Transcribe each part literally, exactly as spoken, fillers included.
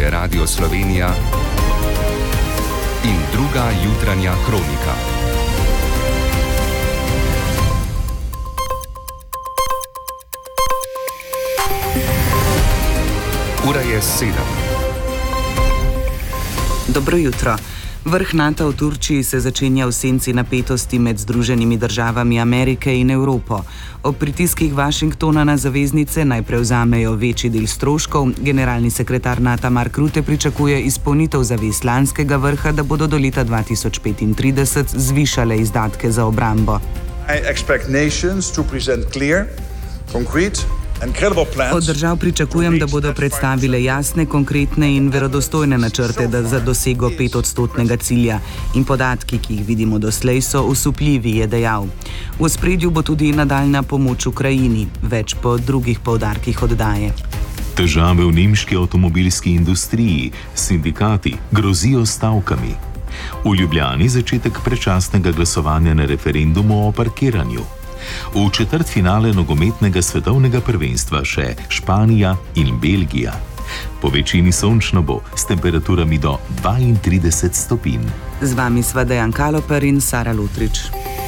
je Radio Slovenija in druga jutranja kronika. Ura je sedem. Dobro jutro. Vrh NATO v Turčiji se začenja v senci napetosti med Združenimi državami Amerike in Evropo. Ob pritiskih Washingtona na zaveznice naj prevzamejo večji del stroškov, generalni sekretar NATO Mark Rutte pričakuje izpolnitev zavez lanskega vrha, da bodo do leta dva tisoč petintrideset zvišale izdatke za obrambo. I expect nations to present clear, concrete Od držav pričakujem, da bodo predstavile jasne, konkretne in verodostojne načrte za dosego petodstotnega cilja. In podatki, ki jih vidimo doslej, so osupljivi, je dejal. V ospredju bo tudi nadaljna pomoč Ukrajini, več po drugih poudarkih oddaje. Težave v nemški avtomobilski industriji, sindikati grozijo stavkami. V Ljubljani začetek predčasnega glasovanja na referendumu o parkiranju. V četrtfinale nogometnega svetovnega prvenstva še Španija in Belgija. Po večini sončno bo s temperaturami do dvaintrideset stopinj. Z vami sva Dejan Kaloper in Sara Lutrič.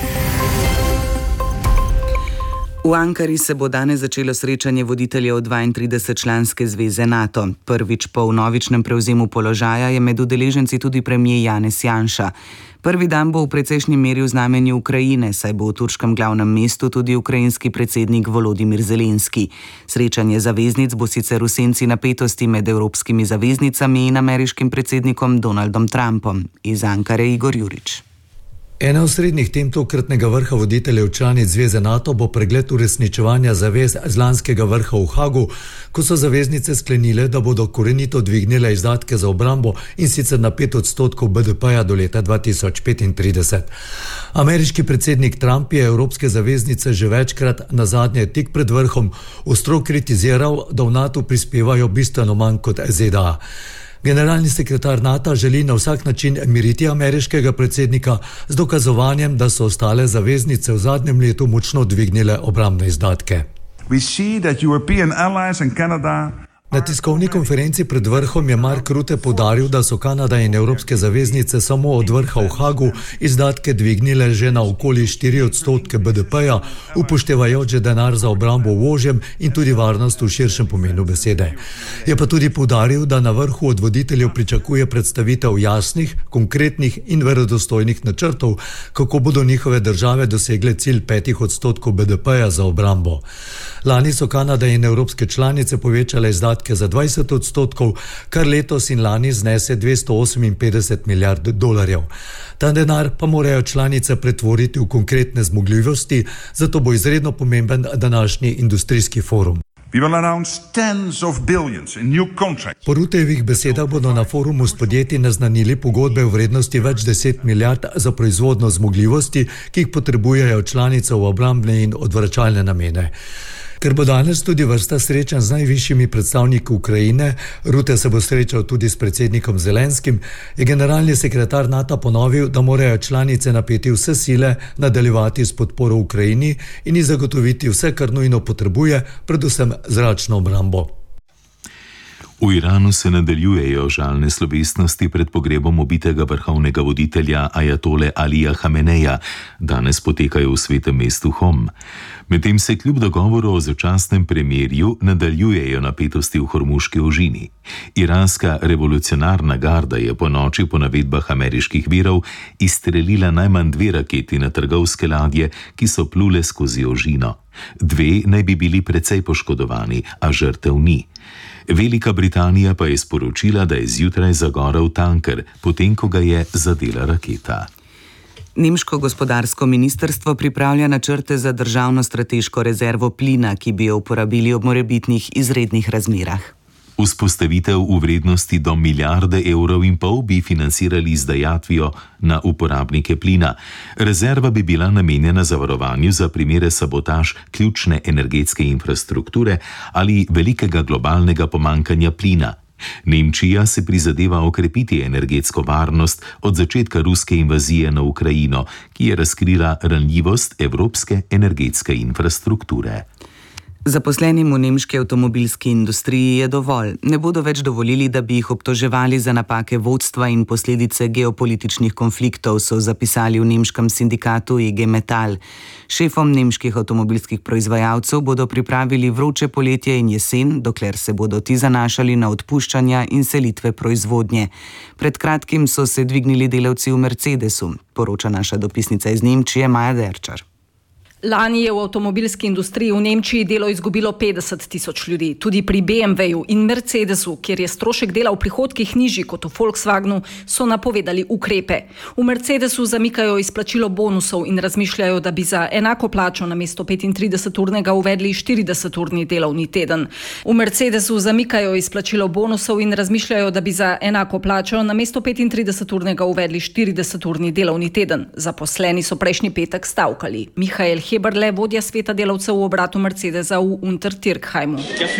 V Ankari se bo danes začelo srečanje voditeljev dvaintridesetčlanske zveze NATO. Prvič po vnovičnem prevzemu položaja je med udeleženci tudi premier Janez Janša. Prvi dan bo v precejšnji meri v znamenju Ukrajine, saj bo v turškem glavnem mestu tudi ukrajinski predsednik Volodimir Zelenski. Srečanje zaveznic bo sicer v senci napetosti med evropskimi zaveznicami in ameriškim predsednikom Donaldom Trumpom. Iz Ankare Igor Jurič. Ena osrednjih tem tokratnega vrha voditeljev članic Zveze NATO bo pregled uresničevanja zavez z lanskega vrha v Hagu, ko so zaveznice sklenile, da bodo korenito dvignile izdatke za obrambo in sicer na pet odstotkov B D P-ja do leta dva tisoč petintrideset. Ameriški predsednik Trump je evropske zaveznice že večkrat, nazadnje tik pred vrhom, ostro kritiziral, da v NATO prispevajo bistveno manj kot Z D A. Generalni sekretar NATO želi na vsak način miriti ameriškega predsednika z dokazovanjem, da so ostale zaveznice v zadnjem letu močno dvignile obrambne izdatke. We see that European allies and Canada Na tiskovni konferenci pred vrhom je Mark Rutte poudaril, da so Kanada in evropske zaveznice samo od vrha v Hagu izdatke dvignile že na okoli štiri odstotke B D P-ja, upoštevajoč denar za obrambo v ožjem in tudi varnost v širšem pomenu besede. Je pa tudi poudaril, da na vrhu od voditeljev pričakuje predstavitev jasnih, konkretnih in verodostojnih načrtov, kako bodo njihove države dosegle cilj petih odstotkov B D P-ja za obrambo. Lani so Kanada in evropske članice povečale izdatke za dvajset odstotkov, kar letos in lani znese dvesto oseminpetdeset milijard dolarjev. Ta denar pa morajo članice pretvoriti v konkretne zmogljivosti, zato bo izredno pomemben današnji industrijski forum. Po Ruttejevih besedah bodo na forumu s podjetji naznanili pogodbe v vrednosti več deset milijard za proizvodno zmogljivosti, ki jih potrebujejo članice v obrambne in odvračalne namene. Ker bo danes tudi vrsta srečanj z najvišjimi predstavniki Ukrajine, Rutte se bo srečal tudi s predsednikom Zelenskim, je generalni sekretar NATO ponovil, da morajo članice napeti vse sile, nadaljevati s podporo Ukrajini in ji zagotoviti vse, kar nujno potrebuje, predvsem zračno obrambo. V Iranu se nadaljujejo žalne slovesnosti pred pogrebom ubitega vrhovnega voditelja ajatole Alija Hameneja. Danes potekajo v svetem mestu Hom. Medtem se kljub dogovoru o začasnem premirju nadaljujejo napetosti v Hormuški ožini. Iranska revolucionarna garda je po noči po navedbah ameriških virov izstrelila najmanj dve raketi na trgovske ladje, ki so plule skozi ožino. Dve naj bi bili precej poškodovani, a žrtev ni. Velika Britanija pa je sporočila, da je zjutraj zagorel tanker, potem ko ga je zadela raketa. Nemško gospodarsko ministrstvo pripravlja načrte za državno strateško rezervo plina, ki bi jo uporabili ob morebitnih izrednih razmerah. Vzpostavitev v vrednosti do milijarde evrov in pol bi financirali z dajatvijo na uporabnike plina. Rezerva bi bila namenjena zavarovanju za primere sabotaž ključne energetske infrastrukture ali velikega globalnega pomankanja plina. Nemčija se prizadeva okrepiti energetsko varnost od začetka ruske invazije na Ukrajino, ki je razkrila ranljivost evropske energetske infrastrukture. Zaposlenim v nemški avtomobilski industriji je dovolj. Ne bodo več dovolili, da bi jih obtoževali za napake vodstva in posledice geopolitičnih konfliktov, so zapisali v nemškem sindikatu I G Metall. Šefom nemških avtomobilskih proizvajalcev bodo pripravili vroče poletje in jesen, dokler se bodo ti zanašali na odpuščanja in selitve proizvodnje. Pred kratkim so se dvignili delavci v Mercedesu, poroča naša dopisnica iz Nemčije Maja Derčar. Lani je v avtomobilski industriji v Nemčiji delo izgubilo petdeset tisoč ljudi. Tudi pri B M W-ju in Mercedesu, kjer je strošek dela v prihodkih nižji kot v Volkswagenu, so napovedali ukrepe. V Mercedesu zamikajo izplačilo bonusov in razmišljajo, da bi za enako plačo namesto petintrideseturnega uvedli štirideseturni delovni teden. V Mercedesu zamikajo izplačilo bonusov in razmišljajo, da bi za enako plačo namesto petintrideseturnega uvedli štirideseturni delovni teden. Zaposleni so prejšnji petek stavkali. Michael Heberle, vodja sveta delavcev v obratu Mercedesa v Untertürkheimu.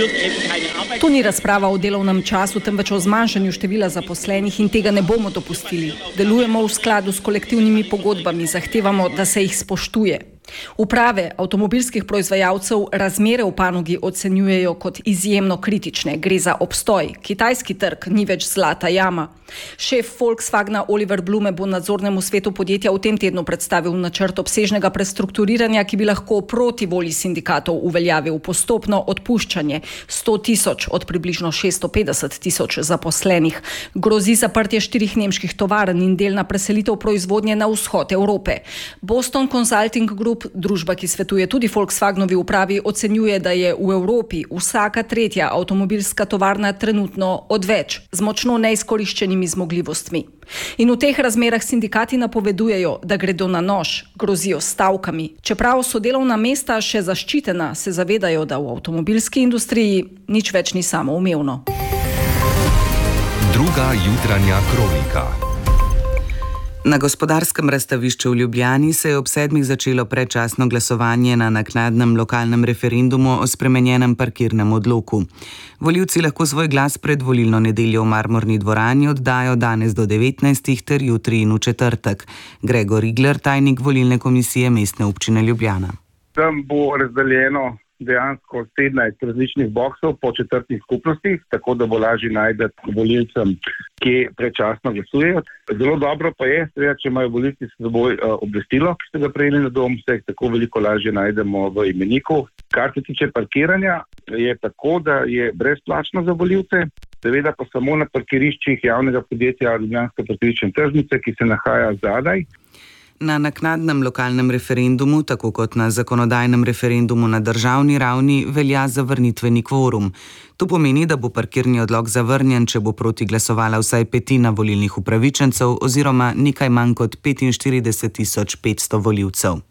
To ni razprava o delovnem času, temveč o zmanjšanju števila zaposlenih in tega ne bomo dopustili. Delujemo v skladu s kolektivnimi pogodbami, zahtevamo, da se jih spoštuje. Uprave avtomobilskih proizvajalcev razmere v panogi ocenjujejo kot izjemno kritične. Gre za obstoj. Kitajski trg ni več zlata jama. Šef Volkswagna Oliver Blume bo nadzornemu svetu podjetja v tem tednu predstavil načrt obsežnega prestrukturiranja, ki bi lahko proti volji sindikatov uveljavil postopno odpuščanje sto tisoč od približno šeststo petdeset tisoč zaposlenih. Grozi zaprtje štirih nemških tovarn in delna preselitev proizvodnje na vzhod Evrope. Boston Consulting Group, družba, ki svetuje tudi Volkswagnovi upravi, ocenjuje, da je v Evropi vsaka tretja avtomobilska tovarna trenutno odveč, z močno neizkoriščenimi zmogljivostmi. In v teh razmerah sindikati napovedujejo, da gredo na nož, grozijo stavkami. Čeprav so delovna mesta še zaščitena, se zavedajo, da v avtomobilski industriji nič več ni samoumevno. Druga jutranja kronika. Na Gospodarskem razstavišču v Ljubljani se je ob sedmih začelo predčasno glasovanje na naknadnem lokalnem referendumu o spremenjenem parkirnem odloku. Volivci lahko svoj glas pred volilno nedeljo v Marmorni dvorani oddajo danes do devetnajstih ter jutri in v četrtek. Gregor Igler, tajnik volilne komisije Mestne občine Ljubljana. Tam bo razdeljeno dejansko sedemnajst različnih boksov po četrtnih skupnostih, tako da bo lažje najti volilcem, ki predčasno glasujejo. Zelo dobro pa je, seveda, če imajo volilci s seboj uh, obvestilo, ki ste ga prejeli na dom, se jih tako veliko lažje najdemo v imeniku. Kar se tiče parkiranja, je tako, da je brezplačno za volilce, seveda pa samo na parkiriščih javnega podjetja Ljubljanska parkiriščna tržnica, ki se nahaja zadaj. Na naknadnem lokalnem referendumu, tako kot na zakonodajnem referendumu na državni ravni, velja zavrnitveni kvorum. To pomeni, da bo parkirni odlok zavrnjen, če bo proti glasovala vsaj petina volilnih upravičencev oziroma nekaj manj kot petinštirideset tisoč petsto volivcev.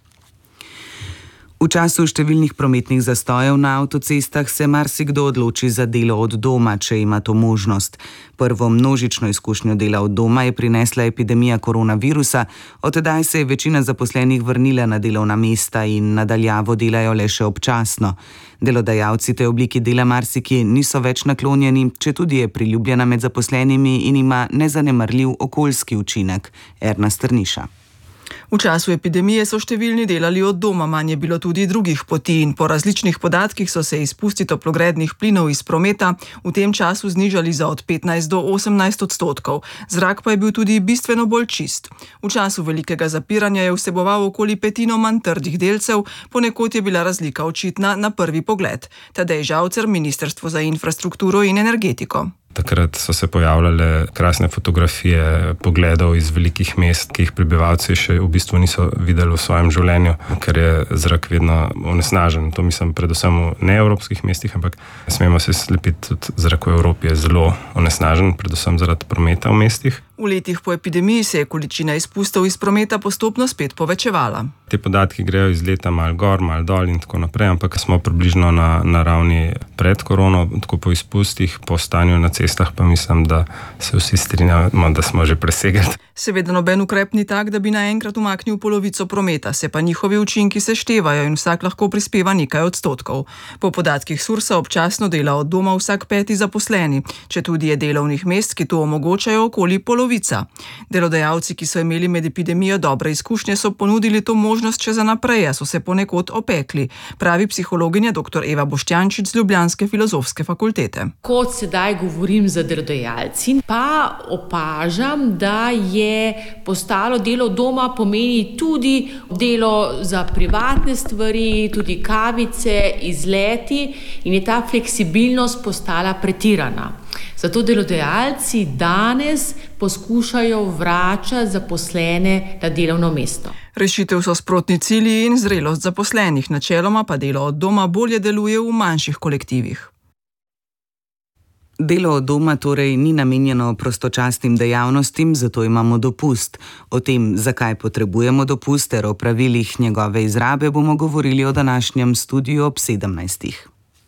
V času številnih prometnih zastojev na avtocestah se marsikdo odloči za delo od doma, če ima to možnost. Prvo množično izkušnjo dela od doma je prinesla epidemija koronavirusa, od tedaj se je večina zaposlenih vrnila na delovna mesta in nadaljavo delajo le še občasno. Delodajalci tej obliki dela marsikje niso več naklonjeni, četudi je priljubljena med zaposlenimi in ima nezanemarljiv okoljski učinek. Erna Strniša. V času epidemije so številni delali od doma, manj je bilo tudi drugih poti in po različnih podatkih so se izpusti toplogrednih plinov iz prometa v tem času znižali za od petnajst do osemnajst odstotkov. Zrak pa je bil tudi bistveno bolj čist. V času velikega zapiranja je vseboval okoli petino manj trdih delcev, ponekod je bila razlika očitna na prvi pogled. Tadej Žavcer, Ministrstvo za infrastrukturo in energetiko. Takrat so se pojavljale krasne fotografije pogledov iz velikih mest, ki jih prebivalci še v bistvu niso videli v svojem življenju, ker je zrak vedno onesnažen. To mislim predvsem v neevropskih mestih, ampak ne smemo se slepiti, tudi zrak v Evropi je zelo onesnažen, predvsem zaradi prometa v mestih. V letih po epidemiji se je količina izpustov iz prometa postopno spet povečevala. Te podatki grejo iz leta mal gor, mal dol in tako naprej, ampak smo približno na, na ravni pred korono, tako po izpustih, po stanju na cesti cestah pa mislim, da se vsi strinjamo, da smo že presegli. Seveda noben ukrep ni tak, da bi naenkrat umaknil polovico prometa, se pa njihovi učinki seštevajo in vsak lahko prispeva nekaj odstotkov. Po podatkih Sursa občasno dela od doma vsak peti zaposleni, četudi je delovnih mest, ki to omogočajo, okoli polovica. Delodajalci, ki so imeli med epidemijo dobre izkušnje, so ponudili to možnost še za naprej, a so se ponekod opekli, pravi psihologinja dr. Eva Boštjančič z Ljubljanske filozofske fakultete. Kot sedaj govorim z delodajalci, pa opažam, da je postalo delo doma pomeni tudi delo za privatne stvari, tudi kavice, izleti in je ta fleksibilnost postala pretirana. Zato delodajalci danes poskušajo vračati zaposlene na delovno mesto. Rešitev so sprotni cilji in zrelost zaposlenih, načeloma pa delo od doma bolje deluje v manjših kolektivih. Delo od doma torej ni namenjeno prostočasnim dejavnostim, zato imamo dopust. O tem, zakaj potrebujemo dopust ter o pravilih njegove izrabe, bomo govorili o današnjem studiu ob sedemnajstih.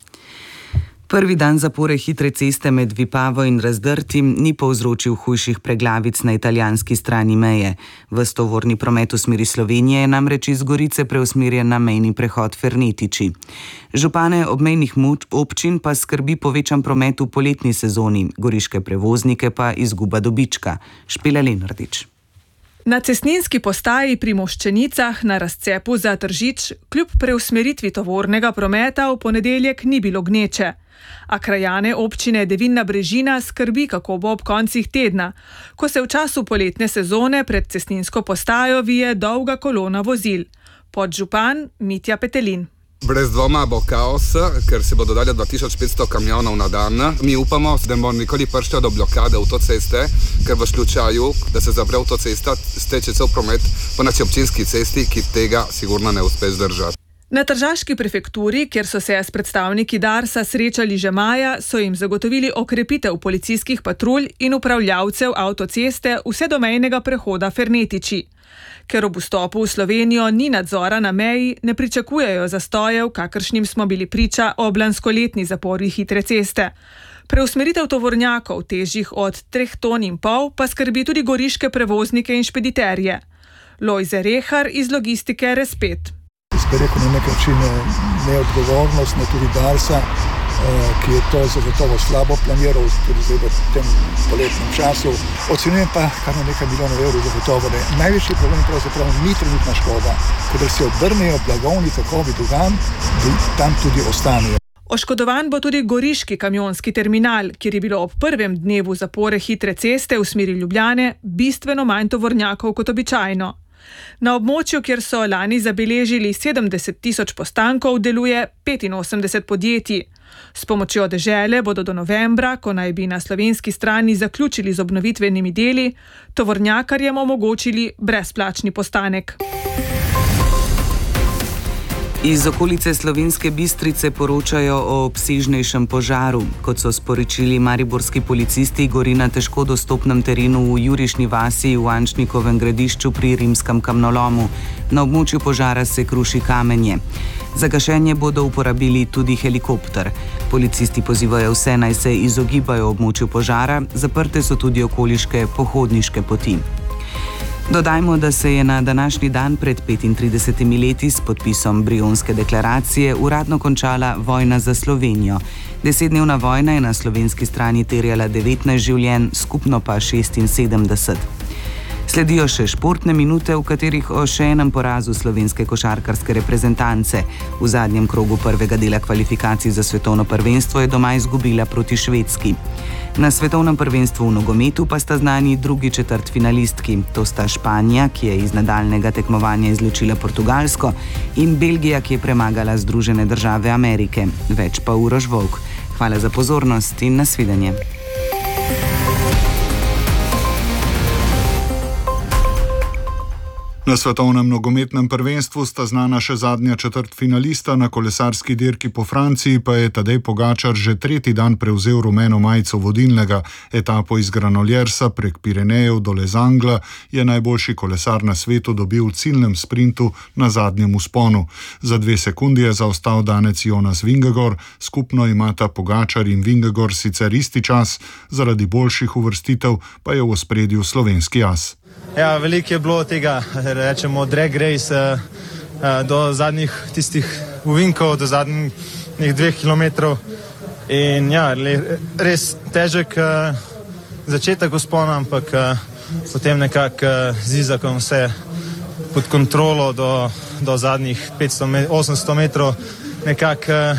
Prvi dan zapore hitre ceste med Vipavo in Razdrtim ni povzročil hujših preglavic na italijanski strani meje. Ves tovorni promet v smeri Slovenije je namreč iz Gorice preusmerjen na mejni prehod Fernetiči. Župane obmejnih občin pa skrbi povečan promet v poletni sezoni, goriške prevoznike pa izguba dobička. Špela Lenardič. Na cestninski postaji pri Moščenicah na razcepu za Tržič kljub preusmeritvi tovornega prometa v ponedeljek ni bilo gneče. A krajane občine Devinna Brežina skrbi, kako bo ob koncih tedna, ko se v času poletne sezone pred cestninsko postajo vije dolga kolona vozil. Podžupan Mitja Petelin. Brez dvoma bo kaos, ker se bo dodalo dva tisoč petsto kamionov na dan. Mi upamo, da bo nikoli prišlo do blokade avtoceste, ker v slučaju, da se zapre avtocesta, steče cel promet po naši občinski cesti, ki tega sigurno ne uspe zdržati. Na tržaški prefekturi, kjer so se s predstavniki Darsa srečali že maja, so jim zagotovili okrepitev policijskih patrulj in upravljavcev avtoceste vse do mejnega prehoda Fernetiči. Ker ob vstopu v Slovenijo ni nadzora na meji, ne pričakujejo zastojev, kakršnim smo bili priča ob lanskoletni zapori hitre ceste. Preusmeritev tovornjakov, težjih od treh ton in pol, pa skrbi tudi goriške prevoznike in špediterje. Lojze Rehar iz logistike Respet. Bi rekel na nek način neodgovornost, ne tudi Darsa, ki je to zagotovo slabo planiral, tudi zdaj v tem poletnem času. Ocenjujem pa kar na nekaj milijonov evrov zagotovo. Največji problem pravzaprav ni trenutna škoda, kadar se obrnejo blagovni tokovi Dugan, tam tudi ostanejo. Oškodovan bo tudi goriški kamionski terminal, kjer je bilo ob prvem dnevu zapore hitre ceste v smeri Ljubljane bistveno manj tovornjakov kot običajno. Na območju, kjer so lani zabeležili sedemdeset tisoč postankov, deluje petinosemdeset podjetij. S pomočjo dežele bodo do novembra, ko naj bi na slovenski strani zaključili z obnovitvenimi deli, tovornjakarjem omogočili brezplačni postanek. Iz okolice Slovenske Bistrice poročajo o obsežnejšem požaru. Kot so sporočili mariborski policisti, gori na težko dostopnem terenu v Jurišni vasi v Ančnikovem gradišču pri Rimskem kamnolomu. Na območju požara se kruši kamenje. Za gašenje bodo uporabili tudi helikopter. Policisti pozivajo vse, naj se izogibajo območju požara, zaprte so tudi okoliške pohodniške poti. Dodajmo, da se je na današnji dan pred petintridesetimi leti s podpisom Brionske deklaracije uradno končala vojna za Slovenijo. Desetdnevna vojna je na slovenski strani terjala devetnajst življenj, skupno pa šestinsedemdeset. Sledijo še športne minute, v katerih o še enem porazu slovenske košarkarske reprezentance. V zadnjem krogu prvega dela kvalifikacij za svetovno prvenstvo je doma izgubila proti Švedski. Na svetovnem prvenstvu v nogometu pa sta znani drugi četrtfinalistki. To sta Španija, ki je iz nadaljnega tekmovanja izločila Portugalsko, in Belgija, ki je premagala Združene države Amerike. Več pa Uroš Volk. Hvala za pozornost in nasvidenje. Na svetovnem nogometnem prvenstvu sta znana še zadnja četrtfinalista, na kolesarski dirki po Franciji pa je Tadej Pogačar že tretji dan prevzel rumeno majico vodilnega. Etapo iz Granoljersa prek Pirenejev do Lezangla je najboljši kolesar na svetu dobil v ciljnem sprintu na zadnjem vzponu. Za dve sekundi je zaostal danec Jonas Vingegaard, skupno imata Pogačar in Vingegaard sicer isti čas, zaradi boljših uvrstitev pa je v ospredju slovenski as. Ja, veliko je bilo tega, rečemo, drag race do zadnjih tistih uvinkov, do zadnjih dveh kilometrov. In ja, res težek začetek vzpona, ampak potem nekako z Izakom vse pod kontrolo do, do zadnjih petsto, osemsto metrov. Nekako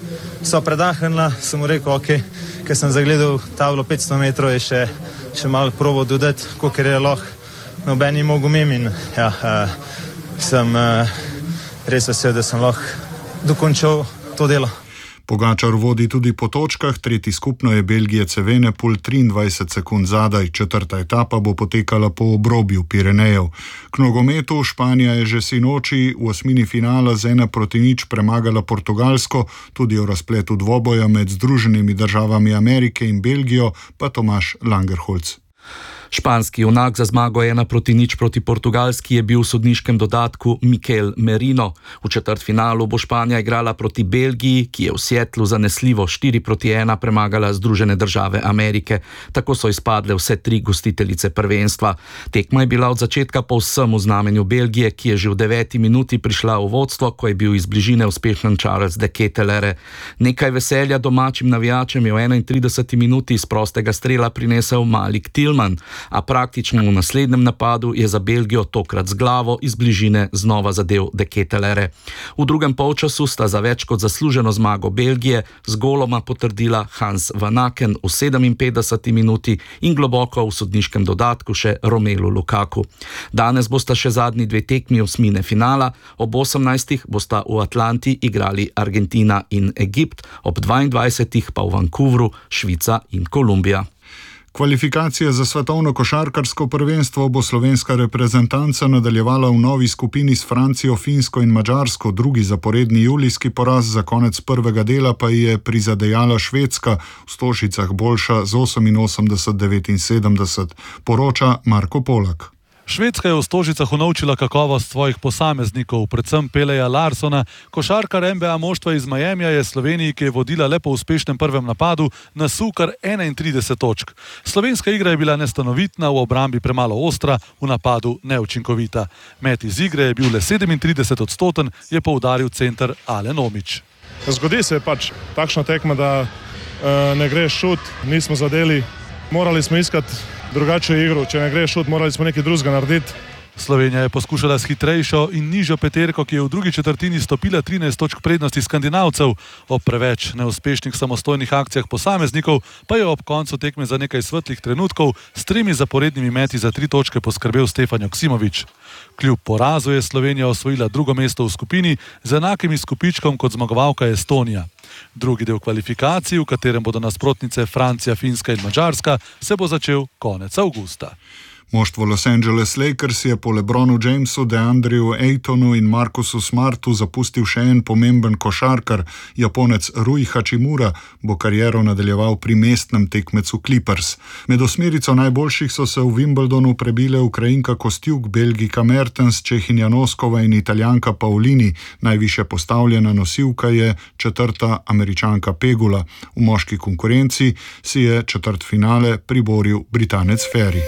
so predahnila, sem mu rekel, ok, ker sem zagledal tablo petsto metrov, je še, še malo probo dodati, koliko je lahko. Noben ni mogel mem in ja, uh, sem uh, res vesel, da sem lahko dokončal to delo. Pogačar vodi tudi po točkah, tretji skupno je Belgijec Evenepoel triindvajset sekund zadaj, četrta etapa bo potekala po obrobju Pirenejev. K nogometu Španija je že sinoči v osmini finala z ena proti nič premagala Portugalsko, tudi o razpletu dvoboja med Združenimi državami Amerike in Belgijo pa Tomaž Langerholz. Španski junak za zmago ena proti nič proti Portugalski je bil v sodniškem dodatku Mikel Merino. V četrtfinalu bo Španija igrala proti Belgiji, ki je v Seattlu zanesljivo štiri proti ena premagala Združene države Amerike. Tako so izpadle vse tri gostiteljice prvenstva. Tekma je bila od začetka povsem v znamenju Belgije, ki je že v deveti minuti prišla v vodstvo, ko je bil iz bližine uspešen Charles de Kettelere. Nekaj veselja domačim navijačem je v enaintrideseti minuti iz prostega strela prinesel Malik Tillman, a praktično v naslednjem napadu je za Belgijo tokrat z glavo iz bližine znova zadel de Kettelere. V drugem polčasu sta za več kot zasluženo zmago Belgije z goloma potrdila Hans Van Aken v sedeminpetdeseti minuti in globoko v sodniškem dodatku še Romelu Lukaku. Danes bosta še zadnji dve tekmi osmine finala, ob osemnajstih bosta v Atlanti igrali Argentina in Egipt, ob dvaindvajsetih pa v Vancouvru Švica in Kolumbija. Kvalifikacije za svetovno košarkarsko prvenstvo bo slovenska reprezentanca nadaljevala v novi skupini s Francijo, Finsko in Madžarsko. Drugi zaporedni julijski poraz za konec prvega dela pa je prizadejala Švedska, v Stožicah boljša z oseminosemdeset devetinsedemdeset, poroča Marko Polak. Švedska je v Stožicah unovčila kakovost svojih posameznikov, predvsem Peleja Larsona. Košarkar N B A moštva iz Miamija je Sloveniji, ki je vodila le po uspešnem prvem napadu, nasul kar enaintrideset točk. Slovenska igra je bila nestanovitna, v obrambi premalo ostra, v napadu neučinkovita. Met iz igre je bil le sedemintrideset odstoten, je poudaril center Alen Omić. Zgodi se pač takšna tekma, da uh, ne gre šut, nismo zadeli, morali smo iskati drugače igro, če ne gre šut, morali smo nekaj drugega narediti. Slovenija je poskušala s hitrejšo in nižjo peterko, ki je v drugi četrtini stopila trinajst točk prednosti Skandinavcev. Ob preveč neuspešnih samostojnih akcijah posameznikov pa je ob koncu tekme za nekaj svetlih trenutkov s tremi zaporednimi meti za tri točke poskrbel Stefan Joksimović. Kljub porazu je Slovenija osvojila drugo mesto v skupini z enakim izkupičkom kot zmagovalka Estonija. Drugi del kvalifikacij, v katerem bodo nasprotnice Francija, Finska in Madžarska, se bo začel konec avgusta. Moštvo Los Angeles Lakers je po LeBronu Jamesu, DeAndreju Aytonu in Marcusu Smartu zapustil še en pomemben košarkar. Japonec Rui Hachimura bo kariero nadaljeval pri mestnem tekmecu Clippers. Med osmerico najboljših so se v Wimbledonu prebile Ukrajinka Kostjuk, Belgijka Mertens, Čehinja Noskova in Italijanka Paulini. Najviše postavljena nosilka je četrta Američanka Pegula. V moški konkurenci si je četrtfinale priboril Britanec Ferry.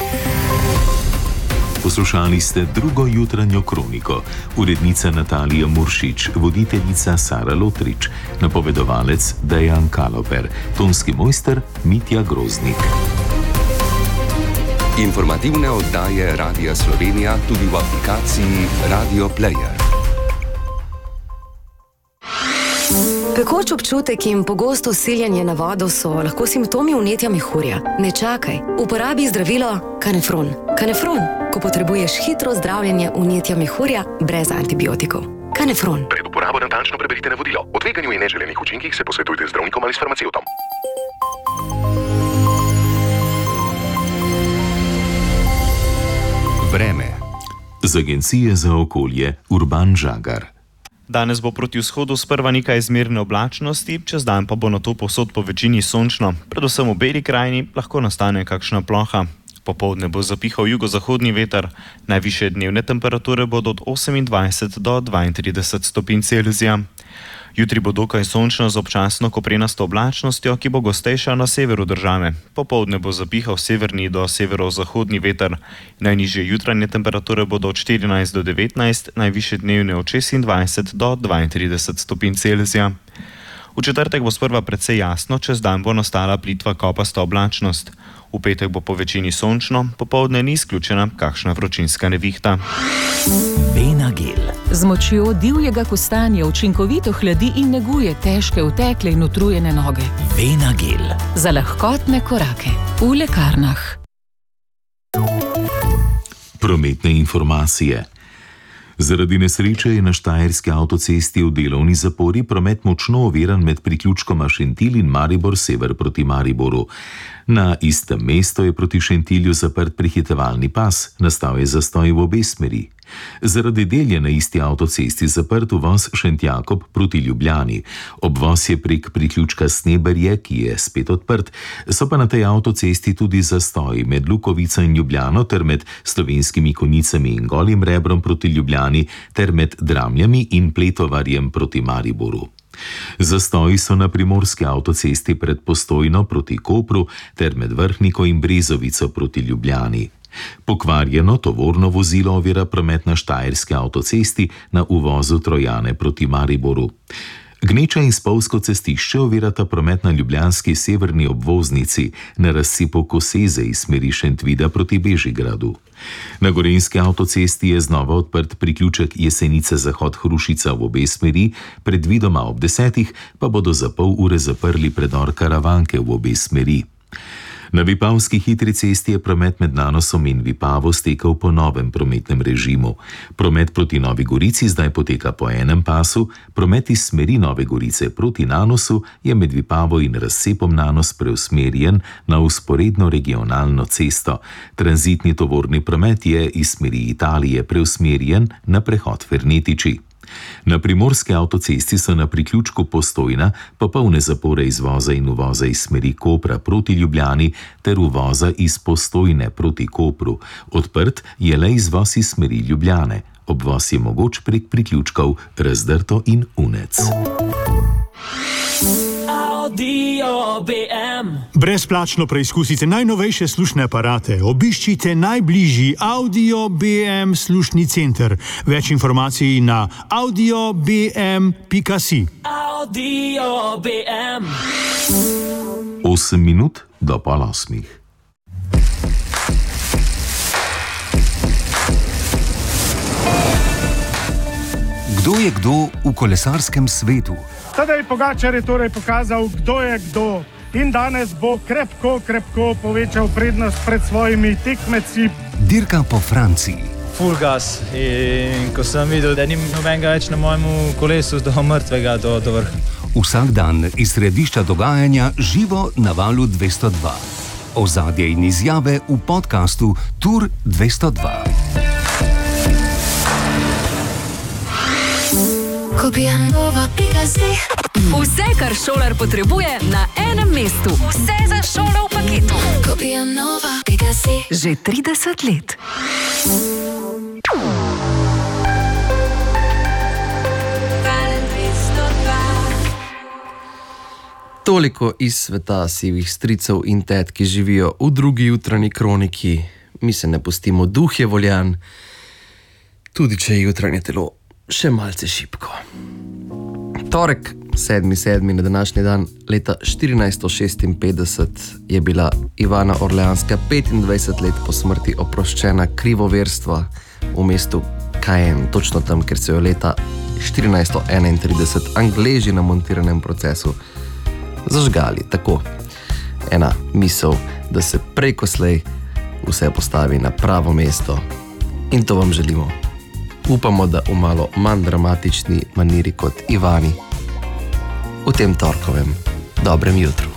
Poslušali ste drugo jutranjo kroniko. Urednica Natalija Muršič, voditeljica Sara Lotrič, napovedovalec Dejan Kaloper, tonski mojster Mitja Groznik. Informativne oddaje Radia Slovenija tudi v aplikaciji Radio Player. Pekoč občutek in pogosto siljanje na vodo so lahko simptomi vnetja mehurja. Ne čakaj, uporabi zdravilo Kanefron. Kanefron, ko potrebuješ hitro zdravljenje vnetja mehurja brez antibiotikov. Kanefron. Pred uporabo natančno preberite navodilo. O tveganju in neželenih učinkih se posvetujte z zdravnikom ali s farmacevtom. Vreme. Z Agencije za okolje Urban Žagar. Danes bo proti vzhodu sprva nekaj izmerne oblačnosti, čez dan pa bo nato povsod po večini sončno, predvsem v Beli krajini lahko nastane kakšna ploha. Popoldne bo zapihal jugozahodni veter, najvišje dnevne temperature bodo od osemindvajset do dvaintrideset stopinj Celzija. Jutri bo dokaj sončno z občasno koprenasto oblačnostjo, ki bo gostejša na severu države. Popoldne bo zapihal severni do severozahodni veter. Najnižje jutranje temperature bodo od štirinajst do devetnajst, najvišje dnevne od šestindvajset do dvaintrideset stopinj Celzija. V četrtek bo sprva precej jasno, čez dan bo nastala plitva kopasta oblačnost. V petek bo po večini sončno, popoldne ni izključena kakšna vročinska nevihta. Benagel. Z močjo divjega kostanja učinkovito hladi in neguje težke, utekle in utrujene noge. Benagel. Za lahkotne korake. V lekarnah. Prometne informacije. Zaradi nesreče je na štajerski avtocesti v delovni zapori promet močno oviran med priključkoma Šentilj in Maribor sever proti Mariboru. Na istem mestu je proti Šentilju zaprt prehitevalni pas, nastal je zastoj v obe smeri. Zaradi del je na isti avtocesti zaprt uvoz Šentjakob proti Ljubljani. Obvoz je prek priključka Sneberje, ki je spet odprt, so pa na tej avtocesti tudi zastoji med Lukovico in Ljubljano ter med Slovenskimi Konjicami in Golim Rebrom proti Ljubljani ter med Dramljami in Pletovarjem proti Mariboru. Zastoji so na primorski avtocesti pred Postojno proti Kopru ter med Vrhniko in Brezovico proti Ljubljani. Pokvarjeno tovorno vozilo ovira promet na štajerski avtocesti na uvozu Trojane proti Mariboru. Gneča in Spolsko cestišče ovirata promet na ljubljanski severni obvoznici na razsipu Koseze iz smeri Šentvida proti Bežigradu. Na gorenjski avtocesti je znova odprt priključek Jesenice Zahod Hrušica v obe smeri, predvidoma ob desetih pa bodo za pol ure zaprli predor Karavanke v obe smeri. Na Vipavski hitri cesti je promet med Nanosom in Vipavo stekel po novem prometnem režimu. Promet proti Novi Gorici zdaj poteka po enem pasu, promet iz smeri Nove Gorice proti Nanosu je med Vipavo in razcepom Nanos preusmerjen na vzporedno regionalno cesto. Tranzitni tovorni promet je iz smeri Italije preusmerjen na prehod Fernetiči. Na primorski avtocesti so na priključku Postojna popolne zapore izvoza in uvoza iz smeri Kopra proti Ljubljani ter uvoza iz Postojne proti Kopru. Odprt je le izvoz iz smeri Ljubljane. Obvoz je mogoč prek priključkov Razdrto in Unec. Audio B M. Brezplačno preizkusite najnovejše slušne aparate. Obiščite najbližji Audio B M slušni center. Več informacij na audio b m pika si. Audio B M. osem minut do pol osmih. Kdo je kdo v kolesarskem svetu? Tadej Pogačar je torej pokazal, kdo je kdo. In danes bo krepko, krepko povečal prednost pred svojimi tekmeci. Dirka po Franciji. Full gas. In ko sem videl, da ni nobenega več na mojem kolesu, do mrtvega, do, do vrha. Vsak dan iz središča dogajanja živo na valu dvesto dva. Ozadje in izjave v podkastu Tour dvesto dva. Vse, kar šolar potrebuje na enem mestu. Vse za šolo v paketu. Že trideset let. Toliko iz sveta sivih stricev in tet, ki živijo v drugi jutranji kroniki. Mi se ne pustimo, duh je voljan, tudi če je jutranje telo še malce šibko. Torek, sedmi sedmi na današnji dan, leta štirinajststo šestinpetdeset, je bila Ivana Orleanska petindvajset let po smrti oproščena krivoverstva v mestu Caen, točno tam, ker so jo leta štirinajststo enaintrideset Angleži na montiranem procesu zažgali. Tako, ena misel, da se prej ko slej vse postavi na pravo mesto. In to vam želimo. Upamo, da v malo manj dramatični maniri kot Ivani v tem torkovem dobrem jutru.